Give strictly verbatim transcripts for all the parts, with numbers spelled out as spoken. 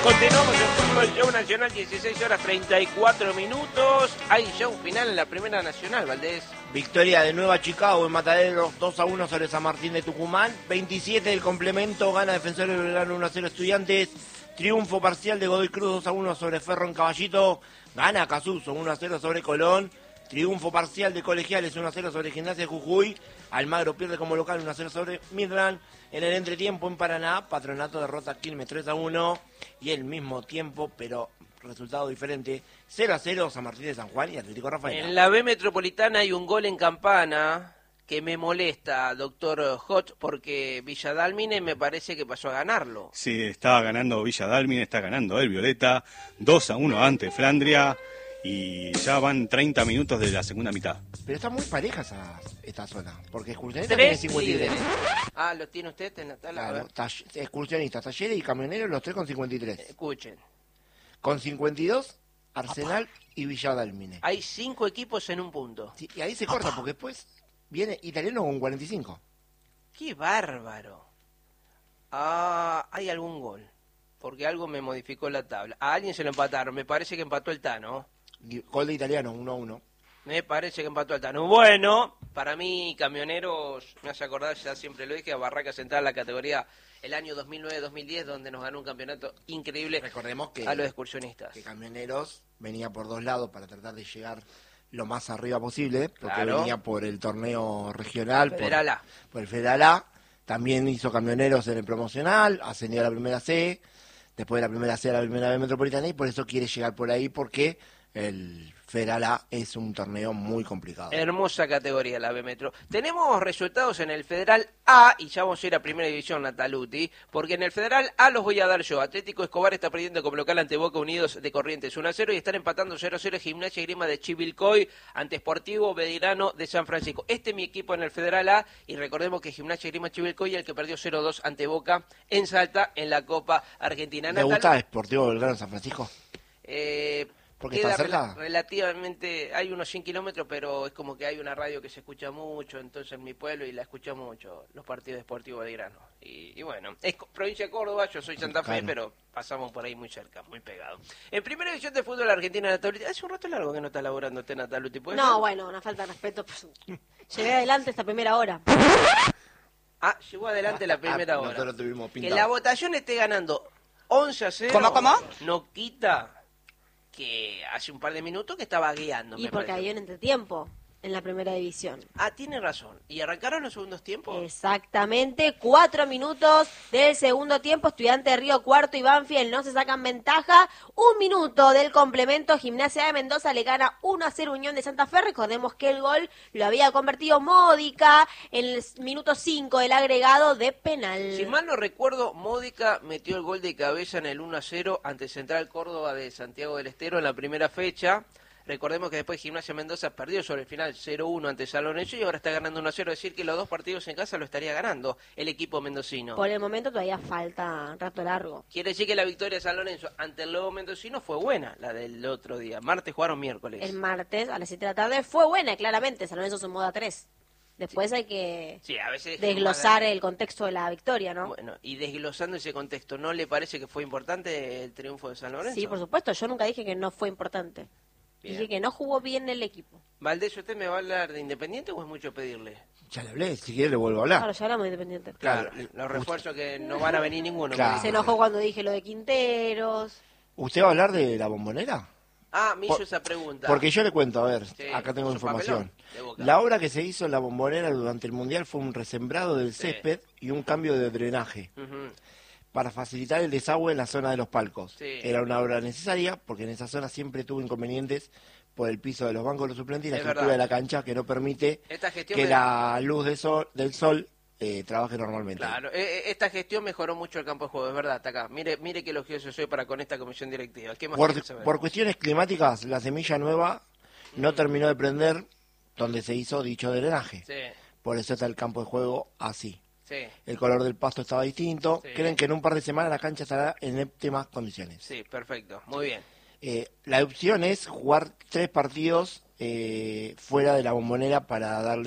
Continuamos en Fútbol Show Nacional, dieciséis horas treinta y cuatro minutos. Hay show final en la Primera Nacional, Valdés. Victoria de Nueva Chicago en Mataderos, dos a uno sobre San Martín de Tucumán. veintisiete del complemento, gana Defensor del Belgrano uno a cero Estudiantes. Triunfo parcial de Godoy Cruz dos a uno sobre Ferro en Caballito. Gana Casuso uno a cero sobre Colón. Triunfo parcial de Colegiales uno a cero sobre Gimnasia de Jujuy. Almagro pierde como local uno a cero sobre Midland. En el entretiempo en Paraná, Patronato derrota a Quilmes tres a uno. Y el mismo tiempo, pero resultado diferente, cero a cero San Martín de San Juan y Atlético Rafael. En la B Metropolitana hay un gol en Campana que me molesta, doctor Hot, porque Villa Dálmine me parece que pasó a ganarlo. Sí, estaba ganando Villa Dálmine, está ganando el Violeta, dos a uno ante Flandria y ya van treinta minutos de la segunda mitad. Pero está muy pareja esa, esta zona, porque Excursionista tiene cincuenta y tres. Ah, ¿lo tiene usted en la tabla? Claro, tall- Excursionistas, Talleres y Camioneros, los tres con cincuenta y tres. Escuchen. Con cincuenta y dos, Arsenal Apa. y Villa Dálmine. Hay cinco equipos en un punto. Sí, y ahí se corta, porque después viene Italiano con cuarenta y cinco. ¡Qué bárbaro! Ah, hay algún gol, porque algo me modificó la tabla. A alguien se lo empataron, me parece que empató el Tano. Gol de Italiano, uno a uno. Me parece que empató el Tano. Bueno, para mí, Camioneros, me hace acordar, ya siempre lo dije, a Barraca Central, la categoría el año dos mil nueve dos mil diez, donde nos ganó un campeonato increíble. Recordemos que, a los excursionistas. Que Camioneros venía por dos lados para tratar de llegar lo más arriba posible, porque Claro. venía por el torneo regional, Federal por, A. por el Federal A. También hizo Camioneros en el promocional, ascendió a la primera C, después de la primera C a la primera B Metropolitana, y por eso quiere llegar por ahí, porque el Federal A es un torneo muy complicado. Hermosa categoría la B Metro. Tenemos resultados en el Federal A y ya vamos a ir a Primera División, Nataluti, porque en el Federal A los voy a dar yo. Atlético Escobar está perdiendo como local ante Boca Unidos de Corrientes uno a cero y están empatando cero a cero Gimnasia y Grima de Chivilcoy ante Sportivo Belgrano de San Francisco. Este es mi equipo en el Federal A y recordemos que Gimnasia y Grima de Chivilcoy es el que perdió cero a dos ante Boca en Salta en la Copa Argentina. ¿Te gusta Sportivo Belgrano San Francisco? Eh... Porque Queda está cerca. rel- relativamente, hay unos cien kilómetros, pero es como que hay una radio que se escucha mucho, entonces en mi pueblo, y la escucho mucho, los partidos deportivos de grano. Y, y bueno, es co- provincia de Córdoba, yo soy Santa Fe, Claro. pero pasamos por ahí muy cerca, muy pegado. En Primera División de Fútbol Argentina, Nataluti, hace un rato largo que no está laburando usted, Nataluti, ¿puede No, ser? bueno, una falta de respeto. Pues, llegué adelante esta primera hora. Ah, llegó adelante la primera Ah, hora. nosotros tuvimos Que pintado. la votación esté ganando once a cero. ¿Cómo, cómo? No quita que hace un par de minutos que estaba guiando. Y me porque parece. había un entretiempo en la primera división. Ah, tiene razón. ¿Y arrancaron los segundos tiempos? Exactamente, cuatro minutos del segundo tiempo, Estudiante de Río Cuarto y Banfield no se sacan ventaja, un minuto del complemento, Gimnasia de Mendoza le gana uno a cero Unión de Santa Fe, recordemos que el gol lo había convertido Módica en el minuto cinco del agregado de penal. Si mal no recuerdo, Módica metió el gol de cabeza en el uno a cero ante Central Córdoba de Santiago del Estero en la primera fecha. Recordemos que después Gimnasia Mendoza perdió sobre el final cero uno ante San Lorenzo y ahora está ganando uno a cero, es decir que los dos partidos en casa lo estaría ganando el equipo mendocino. Por el momento todavía falta un rato largo. Quiere decir que la victoria de San Lorenzo ante el Lobo Mendocino fue buena, la del otro día. Martes jugaron miércoles. El martes a las siete de la tarde fue buena, claramente, San Lorenzo sumó a tres. Después hay que Sí, a veces desglosar el contexto de la victoria, ¿no? Bueno, y desglosando ese contexto, ¿no le parece que fue importante el triunfo de San Lorenzo? Sí, por supuesto, yo nunca dije que no fue importante. Bien. Dije que no jugó bien el equipo. Valdés, ¿usted me va a hablar de Independiente o es mucho pedirle? Ya le hablé, si quiere le vuelvo a hablar. Claro, ya hablamos de Independiente. Claro, Claro. los refuerzos que no van a venir ninguno. Claro. me Se dice. enojó cuando dije lo de Quinteros. ¿Usted va a hablar de la Bombonera? Ah, me hizo Por- esa pregunta. Porque yo le cuento, a ver, Sí, acá tengo su información. papelón de Boca. La obra que se hizo en la Bombonera durante el Mundial fue un resembrado del Sí. césped y un cambio de drenaje Ujú. para facilitar el desagüe en la zona de los palcos. Sí. Era una obra necesaria porque en esa zona siempre tuvo inconvenientes por el piso de los bancos de los suplentes y la Es estructura verdad. de la cancha que no permite Esta gestión que me- la luz de sol, del sol eh, trabaje normalmente. Claro, eh, eh, esta gestión mejoró mucho el campo de juego, es verdad, está acá. Mire, mire qué elogioso soy para con esta comisión directiva. ¿Qué más Por, quiere saber? por cuestiones climáticas, la semilla nueva no terminó de prender donde se hizo dicho drenaje. Sí, Por eso está el campo de juego así. sí, El color del pasto estaba distinto. Sí. Creen que en un par de semanas la cancha estará en óptimas condiciones. sí, perfecto, muy bien. Eh, la opción es jugar tres partidos eh, fuera de la Bombonera para darle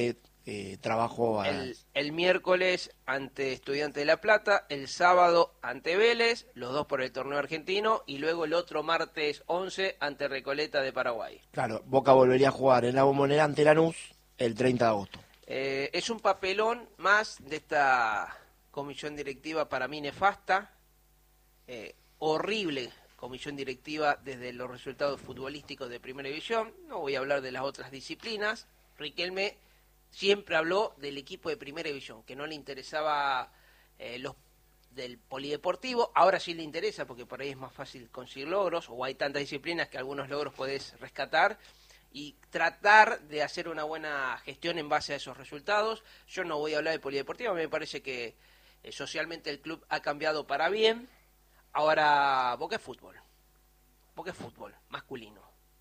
eh, trabajo a... El, el miércoles ante Estudiantes de La Plata, el sábado ante Vélez, los dos por el torneo argentino, y luego el otro martes once ante Recoleta de Paraguay. Claro, Boca volvería a jugar en la Bombonera ante Lanús el treinta de agosto. Eh, es un papelón más de esta comisión directiva para mí nefasta, eh, horrible comisión directiva desde los resultados futbolísticos de Primera División. No voy a hablar de las otras disciplinas. Riquelme siempre habló del equipo de Primera División, que no le interesaba eh, los del polideportivo. Ahora sí le interesa porque por ahí es más fácil conseguir logros, o hay tantas disciplinas que algunos logros podés rescatar y tratar de hacer una buena gestión en base a esos resultados. Yo no voy a hablar de polideportivo, a mí me parece que eh, socialmente el club ha cambiado para bien. Ahora, Boca es fútbol, Boca es fútbol masculino.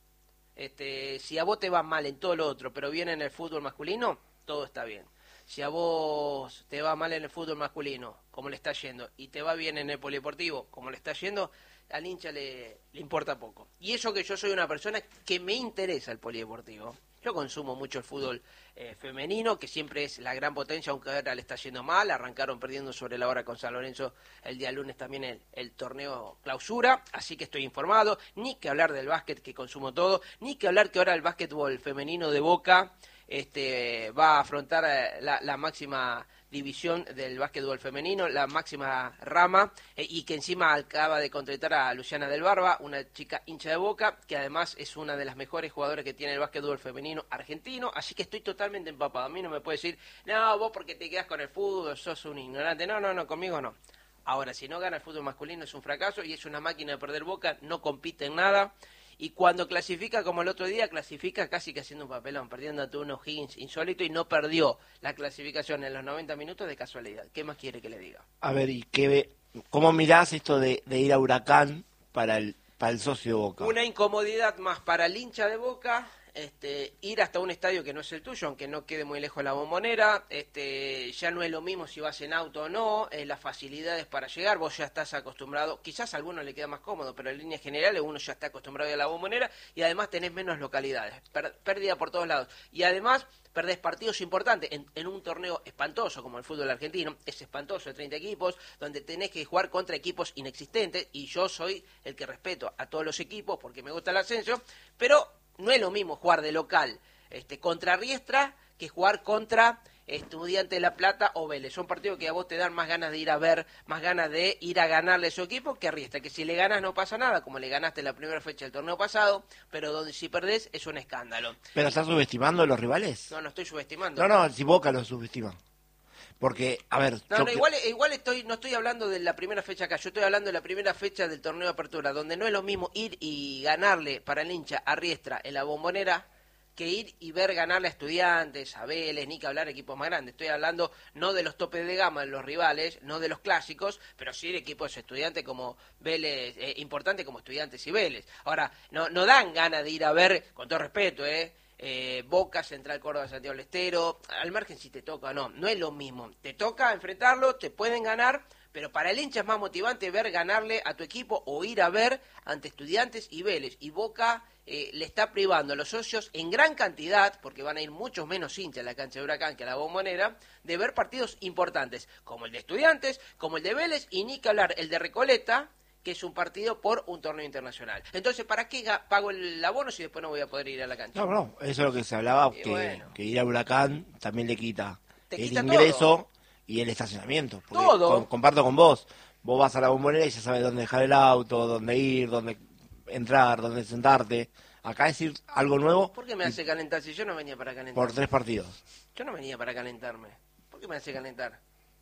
Este, si a vos te va mal en todo lo otro, pero bien en el fútbol masculino, todo está bien. Si a vos te va mal en el fútbol masculino, como le está yendo, y te va bien en el polideportivo, como le está yendo, al hincha le, le importa poco. Y eso que yo soy una persona que me interesa el polideportivo. Yo consumo mucho el fútbol eh, femenino, que siempre es la gran potencia, aunque ahora le está yendo mal. Arrancaron perdiendo sobre la hora con San Lorenzo el día lunes también el, el torneo clausura, así que estoy informado. Ni que hablar del básquet, que consumo todo, ni que hablar que ahora el básquetbol femenino de Boca este, va a afrontar eh, la, la máxima división del básquetbol femenino, la máxima rama, eh, y que encima acaba de contratar a Luciana del Barba, una chica hincha de Boca, que además es una de las mejores jugadoras que tiene el básquetbol femenino argentino, así que estoy totalmente empapado. A mí no me puede decir, no, vos porque te quedás con el fútbol, sos un ignorante. No, no, no, conmigo no. Ahora, si no gana el fútbol masculino es un fracaso y es una máquina de perder Boca, no compite en nada. Y cuando clasifica, como el otro día, clasifica casi que haciendo un papelón, perdiendo ante unos Higgins insólito, y no perdió la clasificación en los noventa minutos de casualidad. ¿Qué más quiere que le diga? A ver, ¿y qué ve, cómo mirás esto de, de ir a Huracán para el, para el socio de Boca? Una incomodidad más para el hincha de Boca, este, ir hasta un estadio que no es el tuyo, aunque no quede muy lejos de la Bombonera, este, ya no es lo mismo si vas en auto o no, eh, las facilidades para llegar, vos ya estás acostumbrado, quizás a algunos le queda más cómodo, pero en líneas generales uno ya está acostumbrado a la Bombonera y además tenés menos localidades, per, pérdida por todos lados, y además perdés partidos importantes en, en un torneo espantoso como el fútbol argentino, es espantoso de treinta equipos, donde tenés que jugar contra equipos inexistentes, y yo soy el que respeto a todos los equipos porque me gusta el ascenso, pero no es lo mismo jugar de local este, contra Riestra que jugar contra Estudiante de La Plata o Vélez. Son partidos que a vos te dan más ganas de ir a ver, más ganas de ir a ganarle a su equipo que a Riestra, que si le ganas no pasa nada, como le ganaste en la primera fecha del torneo pasado, pero donde si perdés es un escándalo. ¿Pero estás subestimando a los rivales? No, no estoy subestimando. No, no, si Boca lo subestima. Porque, a ver... No, yo... no, igual, igual estoy, no estoy hablando de la primera fecha acá, yo estoy hablando de la primera fecha del torneo de apertura, donde no es lo mismo ir y ganarle para el hincha a Riestra en la Bombonera que ir y ver ganarle a Estudiantes, a Vélez, ni que hablar de equipos más grandes. Estoy hablando no de los topes de gama de los rivales, no de los clásicos, pero sí de equipos estudiantes como Vélez, eh, importantes como Estudiantes y Vélez. Ahora, no, no dan ganas de ir a ver, con todo respeto, eh, eh, Boca, Central Córdoba, Santiago del Estero, al margen si te toca o no, no es lo mismo. Te toca enfrentarlo, te pueden ganar, pero para el hincha es más motivante ver ganarle a tu equipo o ir a ver ante Estudiantes y Vélez. Y Boca eh, le está privando a los socios en gran cantidad, porque van a ir muchos menos hinchas a la cancha de Huracán que a la Bombonera, de ver partidos importantes, como el de Estudiantes, como el de Vélez, y ni que hablar el de Recoleta, que es un partido por un torneo internacional. Entonces, ¿para qué pago el abono si después no voy a poder ir a la cancha? No, no, eso es lo que se hablaba, Y que, bueno. que ir a Huracán también le quita Te el quita ingreso todo. Y el estacionamiento. Porque Todo. con- comparto con vos, vos vas a la Bombonera y ya sabes dónde dejar el auto, dónde ir, dónde entrar, dónde sentarte. Acá es ir algo nuevo ¿Por qué me hace calentar si yo no venía para calentar? por tres partidos. Yo no venía para calentarme. ¿Por qué me hace calentar?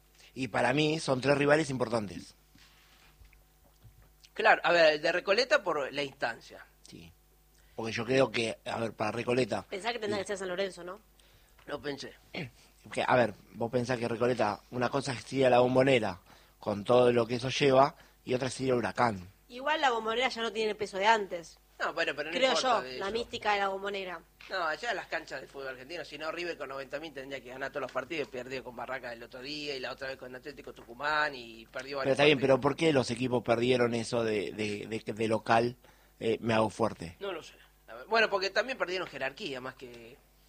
Y para mí son tres rivales importantes. Claro, a ver, el de Recoleta por la instancia. Sí. Porque yo creo que, a ver, para Recoleta... Pensá que tendrá que ser San Lorenzo, ¿no? Lo pensé. Que, a ver, vos pensás que Recoleta, una cosa es ir a la Bombonera con todo lo que eso lleva, y otra es ir a Huracán. Igual la Bombonera ya no tiene el peso de antes. No, bueno, pero no Creo importa yo, de la eso. mística de la Bombonera. No, allá las canchas del fútbol argentino, si no River con noventa mil tendría que ganar todos los partidos, perdió con Barracas el otro día y la otra vez con Atlético Tucumán y perdió Pero varios está bien, pero partidos. ¿por qué los equipos perdieron eso de, de, de, de local? Eh, me hago fuerte. No lo sé. A ver, bueno, porque también perdieron jerarquía, más que...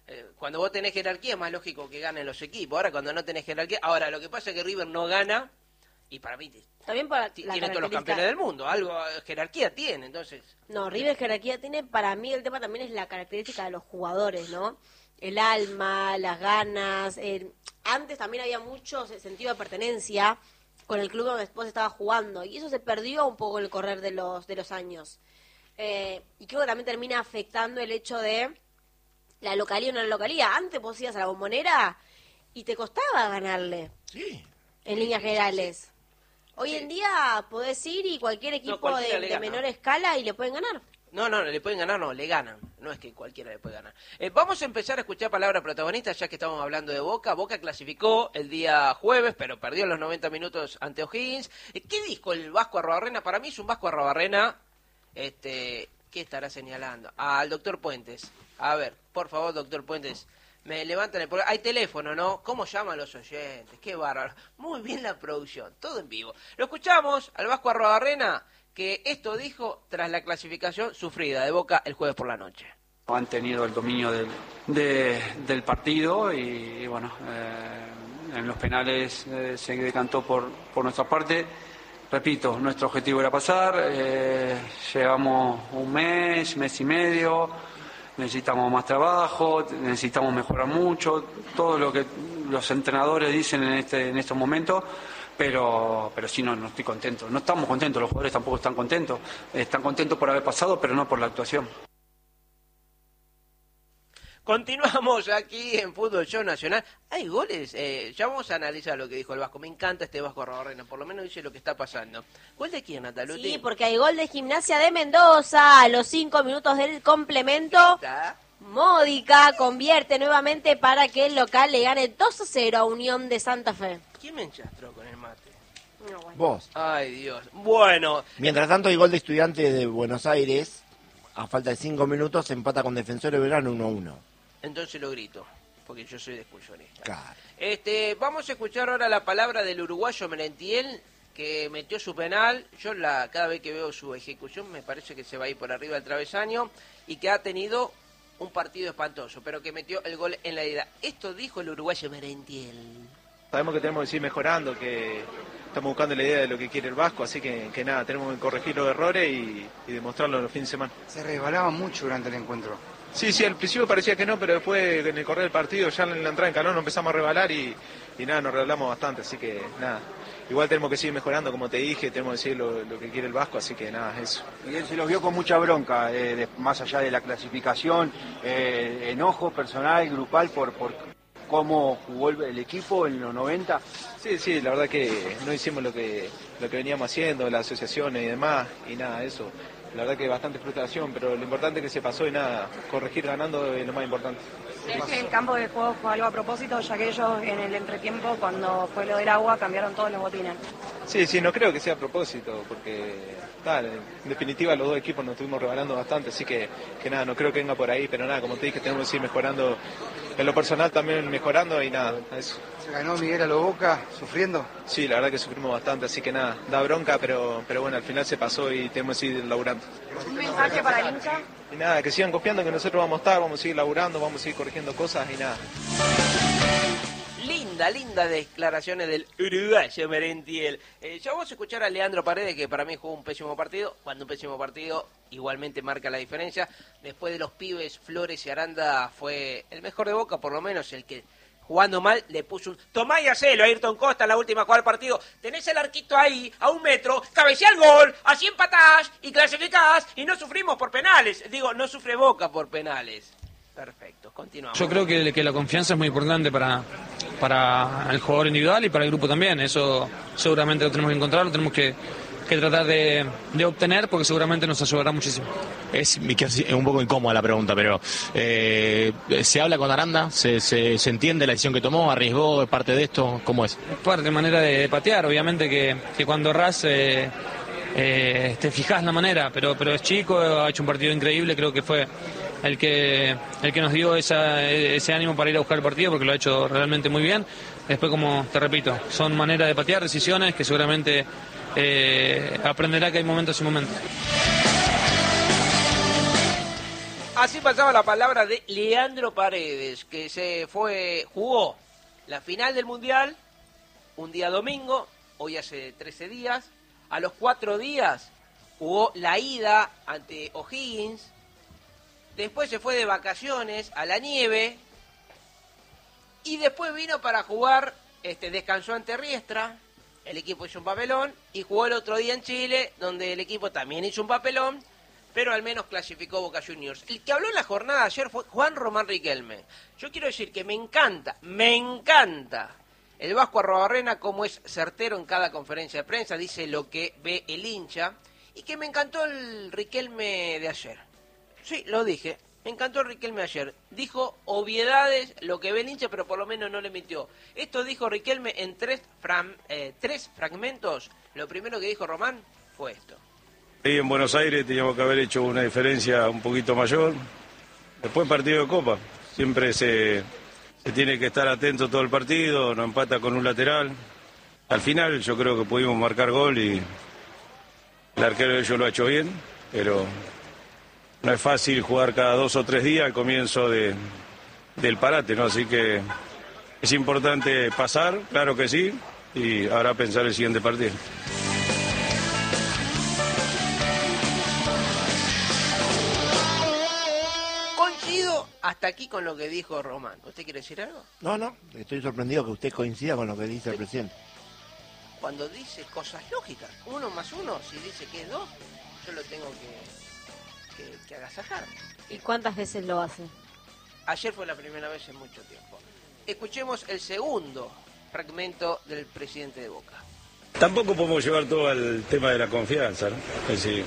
Eh, cuando vos tenés jerarquía es más lógico que ganen los equipos. Ahora cuando no tenés jerarquía... Ahora, lo que pasa es que River no gana y para mí también para la tiene todos los campeones del mundo. Algo, jerarquía tiene, entonces... No, River jerarquía tiene. Para mí el tema también es la característica de los jugadores, ¿no? El alma, las ganas. Eh, antes también había mucho sentido de pertenencia con el club donde después estaba jugando. Y eso se perdió un poco en el correr de los, de los años. Eh, y creo que también termina afectando el hecho de... la localía o no la localía. Antes vos ibas a la Bombonera y te costaba ganarle. Sí. En líneas generales. Hoy sí. En día podés ir y cualquier equipo no, de, de menor escala y le pueden ganar. No, no, le pueden ganar, no, le ganan. No es que cualquiera le puede ganar. Eh, vamos a empezar a escuchar palabra protagonista, ya que estamos hablando de Boca. Boca clasificó el día jueves, pero perdió los noventa minutos ante O'Higgins. Eh, ¿Qué dijo el Vasco Arrobarrena? Para mí es un Vasco Arrobarrena, este, ¿qué estará señalando? Al doctor Puentes. A ver, por favor, doctor Puentes, me levantan el programa. Hay teléfono, ¿no? ¿Cómo llaman los oyentes? Qué bárbaro. Muy bien la producción, todo en vivo. Lo escuchamos al Vasco Arrobarrena, que esto dijo tras la clasificación sufrida de Boca el jueves por la noche. Han tenido el dominio del, de, del partido y, y bueno, eh, en los penales eh, se decantó por, por nuestra parte. Repito, nuestro objetivo era pasar, eh, llevamos un mes, mes y medio, necesitamos más trabajo, necesitamos mejorar mucho, todo lo que los entrenadores dicen en este en estos momentos, pero pero sí, no, no estoy contento, no estamos contentos, los jugadores tampoco están contentos, están contentos por haber pasado, pero no por la actuación. Continuamos aquí en Fútbol Show Nacional. Hay goles, eh, ya vamos a analizar lo que dijo el Vasco. Me encanta este Vasco Arrobarrena, por lo menos dice lo que está pasando. ¿Gol de quién, Nataluti? Sí, porque hay gol de Gimnasia de Mendoza a los cinco minutos del complemento. ¿Está? Módica convierte nuevamente para que el local le gane dos a cero a Unión de Santa Fe. ¿Quién me enchastró con el mate? No, bueno. Vos. Ay, Dios. Bueno. Mientras tanto, hay gol de Estudiantes de Buenos Aires. A falta de cinco minutos, empata con Defensor de Belgrano uno a uno. Entonces lo grito, porque yo soy de excursionista. Claro. Este, vamos a escuchar ahora la palabra del uruguayo Merentiel, que metió su penal. Yo la cada vez que veo su ejecución me parece que se va a ir por arriba del travesaño y que ha tenido un partido espantoso, pero que metió el gol en la ida. Esto dijo el uruguayo Merentiel. Sabemos que tenemos que seguir mejorando, que estamos buscando la idea de lo que quiere el Vasco, así que, que nada, tenemos que corregir los errores y, y demostrarlo en los fines de semana. Se resbalaba mucho durante el encuentro. Sí, sí, al principio parecía que no, pero después en el correr del partido, ya en la entrada en calor, nos empezamos a rebalar y, y nada, nos rebalamos bastante, así que nada. Igual tenemos que seguir mejorando, como te dije, tenemos que seguir lo, lo que quiere el Vasco, así que nada, eso. Miguel, se los vio con mucha bronca, eh, de, más allá de la clasificación, eh, enojo personal, grupal, por, por cómo jugó el, el equipo en los noventa. Sí, sí, la verdad que no hicimos lo que, lo que veníamos haciendo, las asociaciones y demás, y nada, eso. La verdad que bastante frustración, pero lo importante es que se pasó y nada, corregir ganando es lo más importante. ¿Crees que el campo de juego fue algo a propósito, ya que ellos en el entretiempo, cuando fue lo del agua, cambiaron todos los botines? Sí, sí, no creo que sea a propósito, porque tal, en definitiva los dos equipos nos estuvimos rebalando bastante, así que, que nada, no creo que venga por ahí, pero nada, como te dije, tenemos que seguir mejorando, en lo personal también mejorando y nada, eso. ¿Se ganó Miguel a lo Boca sufriendo? Sí, la verdad que sufrimos bastante, así que nada, da bronca, pero, pero bueno, al final se pasó y tenemos que seguir laburando. ¿Un mensaje para el hincha? Y nada, que sigan confiando que nosotros vamos a estar, vamos a seguir laburando, vamos a seguir corrigiendo cosas y nada. Linda, linda declaraciones del uruguayo Merentiel. Eh, ya vamos a escuchar a Leandro Paredes, que para mí jugó un pésimo partido. Cuando un pésimo partido igualmente marca la diferencia. Después de los pibes, Flores y Aranda fue el mejor de Boca, por lo menos el que jugando mal le puso un... Tomá y hacelo a Ayrton Costa en la última jugada del partido. Tenés el arquito ahí, a un metro, cabeceá el gol, así empatás y clasificás y no sufrimos por penales. Digo, no sufre Boca por penales. Perfecto, continuamos. Yo creo que, que la confianza es muy importante para, para el jugador individual y para el grupo también. Eso seguramente lo tenemos que encontrar, lo tenemos que, que tratar de, de obtener, porque seguramente nos ayudará muchísimo. Es, es un poco incómoda la pregunta, pero eh, ¿se habla con Aranda? ¿Se, se, ¿Se entiende la decisión que tomó? ¿Arriesgó? ¿Es parte de esto? ¿Cómo es? Es parte de manera de patear, obviamente que, que cuando errás eh, eh, te fijás la manera, pero, pero es chico, ha hecho un partido increíble, creo que fue el que el que nos dio esa, ese ánimo para ir a buscar el partido, porque lo ha hecho realmente muy bien. Después, como te repito, son maneras de patear, decisiones que seguramente eh, aprenderá que hay momentos y momentos. Así pasaba la palabra de Leandro Paredes, que se fue, jugó la final del Mundial, un día domingo, hoy hace trece días. A los cuatro días jugó la ida ante O'Higgins. Después se fue de vacaciones a la nieve. Y después vino para jugar, este, descansó ante Riestra. El equipo hizo un papelón. Y jugó el otro día en Chile, donde el equipo también hizo un papelón. Pero al menos clasificó Boca Juniors. El que habló en la jornada de ayer fue Juan Román Riquelme. Yo quiero decir que me encanta, me encanta el Vasco Arruabarrena, como es certero en cada conferencia de prensa, dice lo que ve el hincha. Y que me encantó el Riquelme de ayer. Sí, lo dije. Me encantó el Riquelme ayer. Dijo obviedades, lo que ve el hincha, pero por lo menos no le mintió. Esto dijo Riquelme en tres, fram, eh, tres fragmentos. Lo primero que dijo Román fue esto. Ahí en Buenos Aires teníamos que haber hecho una diferencia un poquito mayor. Después partido de Copa. Siempre se, se tiene que estar atento todo el partido, no empata con un lateral. Al final yo creo que pudimos marcar gol y el arquero de ellos lo ha hecho bien, pero no es fácil jugar cada dos o tres días al comienzo de, del parate, ¿no? Así que es importante pasar, claro que sí, y ahora pensar el siguiente partido. Coincido hasta aquí con lo que dijo Román. ¿Usted quiere decir algo? No, no, estoy sorprendido que usted coincida con lo que dice el presidente. Cuando dice cosas lógicas, uno más uno, si dice que es dos, yo lo tengo que, que, que agasajar. ¿Y cuántas veces lo hace? Ayer fue la primera vez en mucho tiempo. Escuchemos el segundo fragmento del presidente de Boca. Tampoco podemos llevar todo al tema de la confianza, ¿no? Es decir,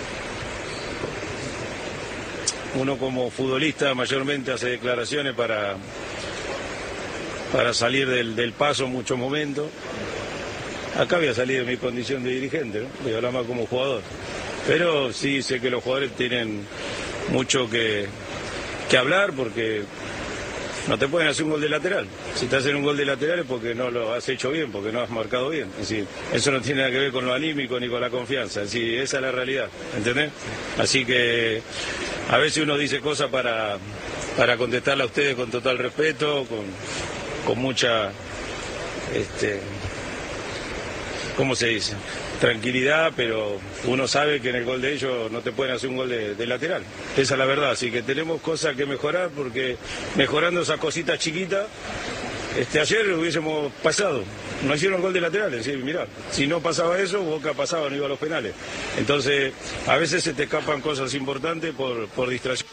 uno como futbolista mayormente hace declaraciones para, para salir del, del paso en muchos momentos. Acá voy a salir de mi condición de dirigente, ¿no? Voy a hablar más como jugador. Pero sí sé que los jugadores tienen mucho que, que hablar porque no te pueden hacer un gol de lateral. Si te hacen un gol de lateral es porque no lo has hecho bien, porque no has marcado bien. Es decir, eso no tiene nada que ver con lo anímico ni con la confianza. Es decir, esa es la realidad, ¿entendés? Así que a veces uno dice cosas para, para contestarle a ustedes con total respeto, con, con mucha... Este, ¿cómo se dice? Tranquilidad, pero uno sabe que en el gol de ellos no te pueden hacer un gol de, de lateral. Esa es la verdad, así que tenemos cosas que mejorar, porque mejorando esas cositas chiquitas, este, ayer hubiésemos pasado. No hicieron gol de lateral, es decir, mirá, si no pasaba eso, Boca pasaba, no iba a los penales. Entonces, a veces se te escapan cosas importantes por, por distracción.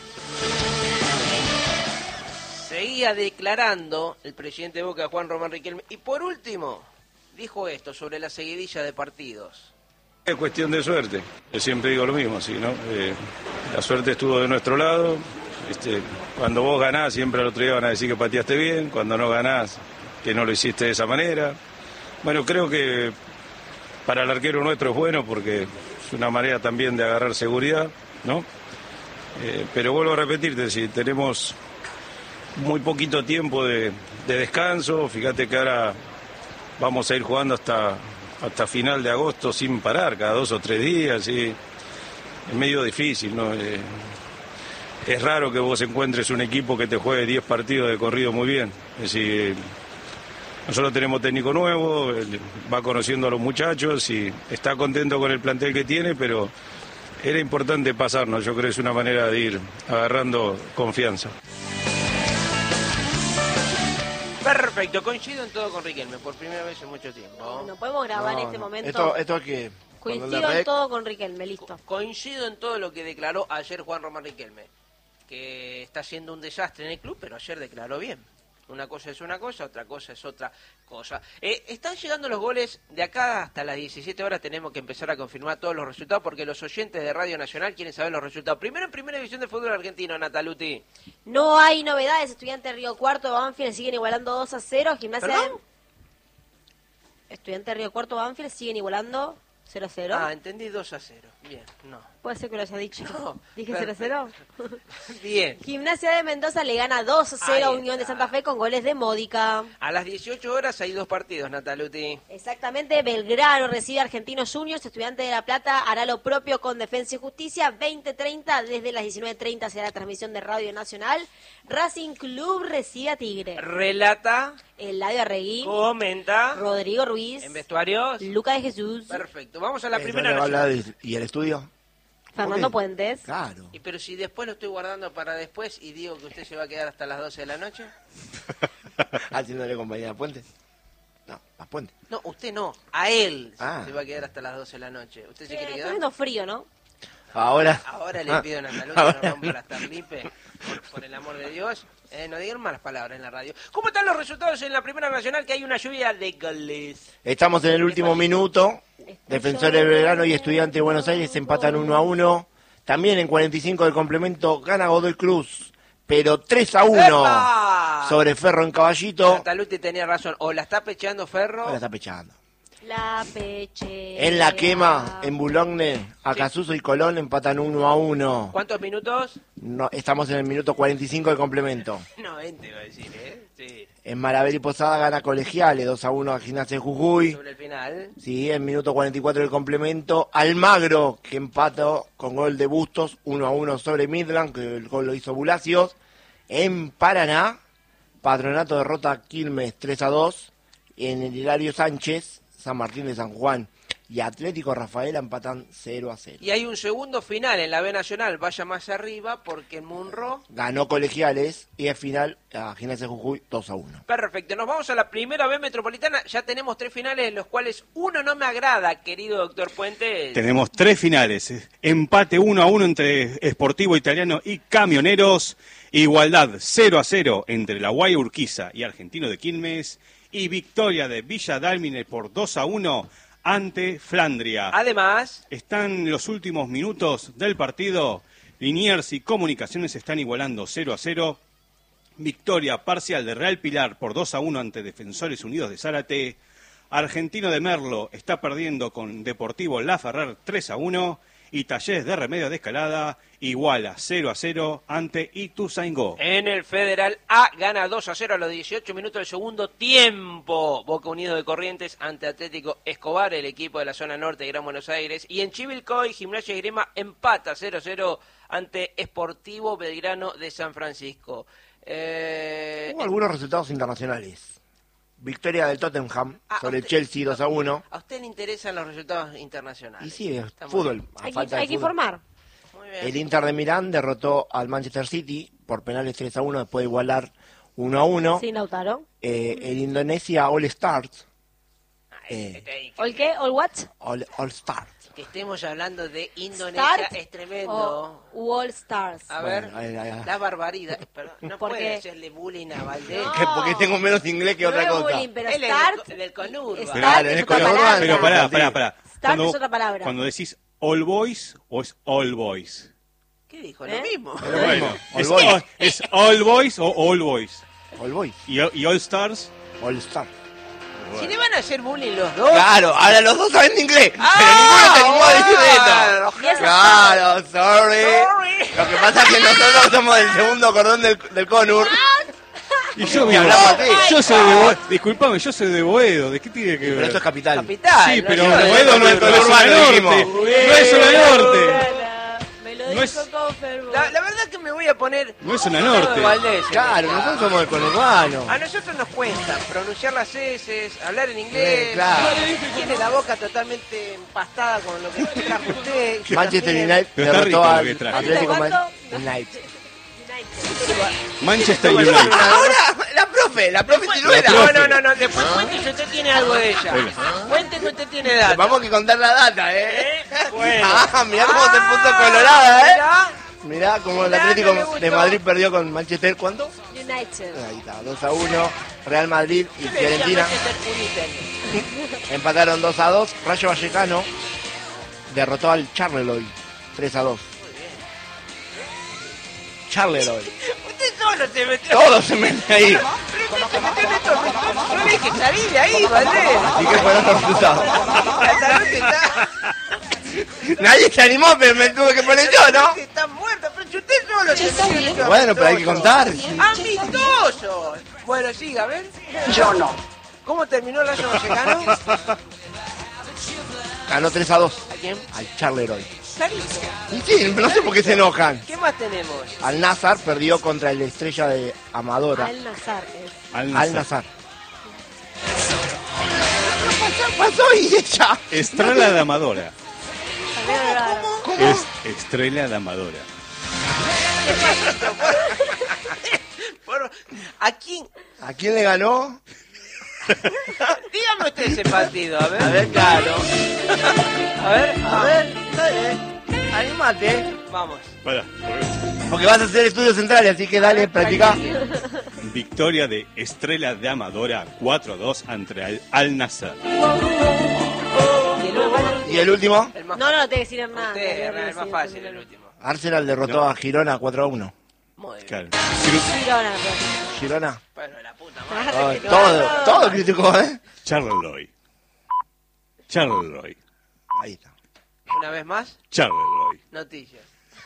Seguía declarando el presidente de Boca, Juan Román Riquelme, y por último dijo esto sobre la seguidilla de partidos. Es cuestión de suerte, yo siempre digo lo mismo, ¿sí, no? Eh, la suerte estuvo de nuestro lado, este, cuando vos ganás siempre al otro día van a decir que pateaste bien, cuando no ganás que no lo hiciste de esa manera. Bueno, creo que para el arquero nuestro es bueno porque es una manera también de agarrar seguridad, ¿no? Eh, pero vuelvo a repetirte, si tenemos muy poquito tiempo de, de descanso, fíjate que ahora vamos a ir jugando hasta, hasta final de agosto sin parar, cada dos o tres días, y es medio difícil, ¿no? Eh, es raro que vos encuentres un equipo que te juegue diez partidos de corrido muy bien. Es decir, nosotros tenemos técnico nuevo, va conociendo a los muchachos y está contento con el plantel que tiene, pero era importante pasarnos, yo creo que es una manera de ir agarrando confianza. Perfecto, coincido en todo con Riquelme, por primera vez en mucho tiempo. No podemos grabar No, en este no. momento. Esto, esto es que... cuando Coincido la en rec- todo con Riquelme, listo. Co- coincido en todo lo que declaró ayer Juan Román Riquelme, que está siendo un desastre en el club, pero ayer declaró bien. Una cosa es una cosa, otra cosa es otra cosa. Eh, están llegando los goles de acá hasta las diecisiete horas. Tenemos que empezar a confirmar todos los resultados porque los oyentes de Radio Nacional quieren saber los resultados. Primero en Primera División de Fútbol Argentino, Nataluti. No hay novedades. Estudiantes Río Cuarto, Banfield siguen igualando dos a cero. Gimnasia ¿Perdón? de... Estudiantes Río Cuarto, Banfield siguen igualando cero a cero. Ah, entendí dos a cero. Bien, no. Puede ser que lo haya dicho. No, ¿Dije cero a cero? Bien. Gimnasia de Mendoza le gana dos a cero a Ahí Unión de está. Santa Fe con goles de Módica. A las dieciocho horas hay dos partidos, Nataluti. Exactamente, Belgrano recibe a Argentinos Juniors, Estudiante de La Plata hará lo propio con Defensa y Justicia, veinte treinta, desde las diecinueve treinta será la transmisión de Radio Nacional. Racing Club recibe a Tigre. Relata, Eladio Arregui, comenta, Rodrigo Ruiz, en vestuarios. Luca de Jesús, Perfecto, vamos a la Eh, primera ¿dónde va a nacional. hablar de- ¿Y el estudio? Fernando Ok. Puentes. Claro. Y pero si después lo estoy guardando para después y digo que usted se va a quedar hasta las doce de la noche. Haciéndole compañía a Puente. No, a Puente. No, usted no, a él Ah. se va a quedar hasta las doce de la noche. ¿Usted se Eh, quiere está quedar? haciendo frío, ¿no? Ahora. Ahora le Ah. pido a Nataluti que Ahora. no rompa las tarlipe, por, por el amor de Dios. Eh, no digan malas palabras en la radio. ¿Cómo están los resultados en la Primera Nacional? Que hay una lluvia de goles. Estamos en el último minuto. Defensores de Belgrano y Estudiantes de Buenos Aires empatan uno a uno. También en cuarenta y cinco del complemento gana Godoy Cruz, pero tres a uno ¡Epa! sobre Ferro en Caballito. Nataluti tenía razón. O la está pecheando Ferro. Ahora está pechando. La Peche. En la quema, en Boulogne, Acasuso y Colón empatan uno a uno. ¿Cuántos minutos? No, estamos en el minuto cuarenta y cinco del complemento. noventa iba a decir, ¿eh? Sí. En Malaber y Posada gana Colegiales dos a uno a Gimnasia de Jujuy. Sobre el final. Sí, en minuto cuarenta y cuatro del complemento. Almagro, que empató con gol de Bustos, uno a uno sobre Midland, que el gol lo hizo Bulacios. En Paraná, Patronato derrota a Quilmes tres a dos. En el Hilario Sánchez, San Martín de San Juan y Atlético Rafaela empatan cero a cero. Y hay un segundo final en la B Nacional. Vaya más arriba porque en Munro. Ganó Colegiales y al final a Gimnasia de Jujuy dos a uno. Perfecto, nos vamos a la primera B Metropolitana. Ya tenemos tres finales, los cuales uno no me agrada, querido doctor Puentes. Tenemos tres finales. Empate uno a uno entre Sportivo Italiano y Camioneros. Igualdad cero a cero entre La Guaira Urquiza y Argentino de Quilmes. Y victoria de Villa Dálmine por dos a uno ante Flandria. Además, están los últimos minutos del partido. Liniers y Comunicaciones están igualando cero a cero. Victoria parcial de Real Pilar por dos a uno ante Defensores Unidos de Zárate. Argentino de Merlo está perdiendo con Deportivo La Ferrer tres a uno. Y Talleres de Remedio de Escalada iguala cero a cero ante Ituzaingó. en el Federal A gana dos a cero a los dieciocho minutos del segundo tiempo. Boca Unido de Corrientes ante Atlético Escobar, el equipo de la zona norte de Gran Buenos Aires. Y en Chivilcoy, Gimnasia y Grima empata cero a cero ante Sportivo Belgrano de San Francisco. Eh, Hubo algunos resultados internacionales. Victoria del Tottenham Ah, sobre el usted- Chelsea dos a uno. ¿A usted le interesan los resultados internacionales? Y sí, Está muy fútbol. bien. a Hay, que, falta de hay que fútbol. informar. Muy bien. El Inter de Milán derrotó al Manchester City por penales tres a uno después de igualar uno a uno. Sin Lautaro. Eh, el Indonesia All Stars. Ay, Eh, ay, ¿O el qué? ¿O el what? All, All Stars. que estemos hablando de Indonesia ¿Start? es tremendo. O All Stars. A ver, Bueno, ahí, ahí, ahí. la barbaridad. Perdón, no ¿Por puede qué? hacerle bullying a Valdés. No. Que porque tengo menos inglés que No otra es cosa. bullying, pero Él es start, del, del conurba. Start Claro, es es otra color- palabra. Pero pará, pará, pará. Start es otra palabra. Cuando decís all boys o es all boys. ¿Qué dijo? ¿Eh? Lo mismo. Lo Bueno, mismo, all es, boys. all, es all boys o all boys. All Boys. Y, y all stars. All Stars. Si le van a hacer bullying los dos. Claro, ahora los dos saben inglés. Ah, pero ninguno se animó a decir bueno, esto. Y eso- Claro, sorry. Sorry. Lo que pasa es que nosotros somos del segundo cordón del, del Conur. Y yo, Y mira, hablamos así. yo soy de Boedo. Disculpame, yo soy de Boedo. ¿De qué tiene que Pero ver? esto es capital. Capital. Sí, pero yo de- Boedo no es Boedo zona urbano, norte. dijimos. No es zona norte. Me lo No dijo es- con fervor. La, la verdad que me voy a poner... No es zona al lado de norte. Valdés, Claro, eh. nosotros somos del conurbano. A nosotros nos cuesta pronunciar las S, hablar en inglés. Eh, claro. Tiene la boca totalmente empastada con lo que trajo usted. yo Manchester también. United Pero está rico derrotó lo al que traje. Atlético ¿Cuánto? United. Manchester Bueno, United. Ahora, la profe, la profe Siluela. No, no, no, no, después cuente si usted tiene algo de ella. Cuente que usted tiene data. Vamos que contar la data, ¿eh? ¿Eh? Bueno. Ah, mirá cómo se puso colorada, ¿eh? Mirá. Mirá cómo el Mirá, Atlético no me gustó. de Madrid perdió con Manchester. ¿Cuánto? United. Ahí está, dos a uno. Real Madrid y Yo le decía Fiorentina Manchester United. empataron dos a dos. Rayo Vallecano derrotó al Charleroi tres a dos. Charleroi. Usted solo solo te metes. Todo se mete ahí. No hay que salir de ahí, Valdés. Y que fueron los resultados. Nadie se animó, pero me tuve que poner yo, ¿no? Está muerto, pero si usted solo se metió. Bueno, pero hay que contar. ¡Amistoso! Bueno, siga, a ver. Yo no. ¿Cómo terminó el Rayo Vallecano? Ganó tres a dos. ¿A quién? Al Charleroi. Clarito. Y sí, no sé por qué se enojan. ¿Qué más tenemos? Al Nazar perdió contra el Estrella de Amadora. Al Nazar. es. Al Al Nazar. Nazar. ¿Qué pasó y ella? Estrella de Amadora. ¿Cómo? Es Estrella de Amadora. Bueno, ¿a quién? ¿A quién le ganó? Dígame usted ese partido, a ver. A ver, claro. A ver, a ver. Dale. Animate. Vamos. Para. Porque vas a hacer estudios centrales, así que dale, practica. Victoria de Estrella de Amadora cuatro a dos ante el Al Nazar. ¿Y el último? El más No, no, no te decir nada. Usted, el más fácil, el último. Arsenal derrotó No. a Girona cuatro a uno. Muy bien. Claro. Girona, Girona. Bueno, la puta pero- madre. Ay, todo, todo criticó, ¿eh? Charleroi. Charleroi. Ahí está. Una vez más, Charleroi. noticias.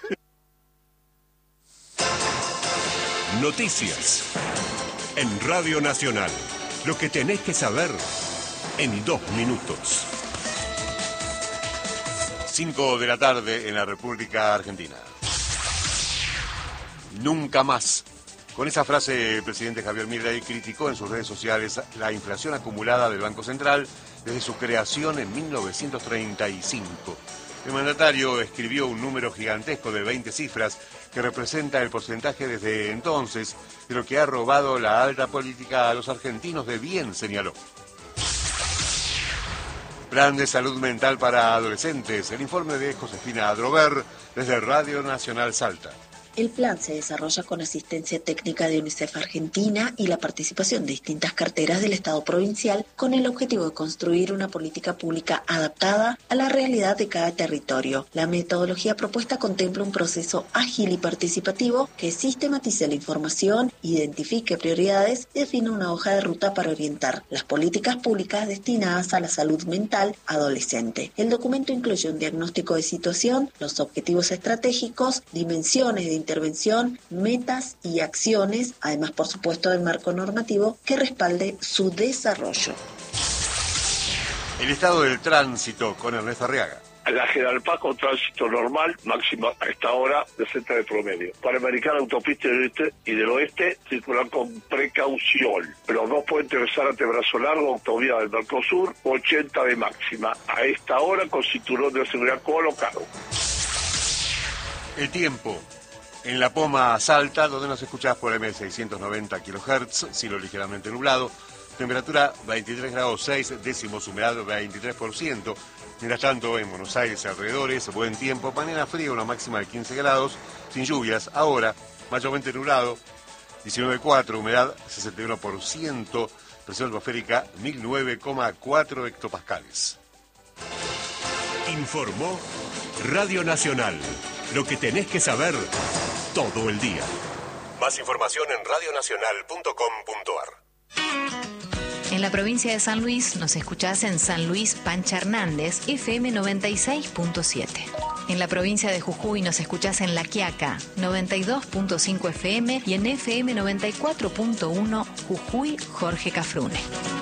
Noticias. En Radio Nacional. Lo que tenés que saber en dos minutos. cinco de la tarde en la República Argentina. Nunca más. Con esa frase, el presidente Javier Milei criticó en sus redes sociales la inflación acumulada del Banco Central desde su creación en mil novecientos treinta y cinco. El mandatario escribió un número gigantesco de veinte cifras que representa el porcentaje desde entonces de lo que ha robado la alta política a los argentinos de bien, señaló. Plan de salud mental para adolescentes. El informe de Josefina Adrover desde Radio Nacional Salta. El plan se desarrolla con asistencia técnica de UNICEF Argentina y la participación de distintas carteras del Estado provincial con el objetivo de construir una política pública adaptada a la realidad de cada territorio. La metodología propuesta contempla un proceso ágil y participativo que sistematice la información, identifique prioridades y define una hoja de ruta para orientar las políticas públicas destinadas a la salud mental adolescente. El documento incluye un diagnóstico de situación, los objetivos estratégicos, dimensiones de intervención, metas y acciones, además, por supuesto, del marco normativo que respalde su desarrollo. El estado del tránsito con Ernesto Arriaga. La General Paz con tránsito normal, máxima a esta hora de sesenta de promedio. Panamericana, autopista del este y del oeste, circular con precaución. Los dos puentes de Zárate, Brazo Largo, autovía del Mercosur, ochenta de máxima. A esta hora con cinturón de seguridad colocado. El tiempo. En La Poma, Salta, donde nos escuchás por M seiscientos noventa kilohertz, cielo ligeramente nublado, temperatura veintitrés grados seis décimos, humedad veintitrés por ciento. Mientras tanto, en Buenos Aires y alrededores, buen tiempo, mañana fría, una máxima de quince grados, sin lluvias. Ahora, mayormente nublado, diecinueve coma cuatro, humedad sesenta y uno por ciento, presión atmosférica mil nueve coma cuatro hectopascales. Informó Radio Nacional. Lo que tenés que saber todo el día. Más información en radionacional punto com punto ar. En la provincia de San Luis nos escuchás en San Luis Pancha Hernández, F M noventa y seis punto siete. En la provincia de Jujuy nos escuchás en La Quiaca, noventa y dos punto cinco F M y en F M noventa y cuatro punto uno Jujuy Jorge Cafrune.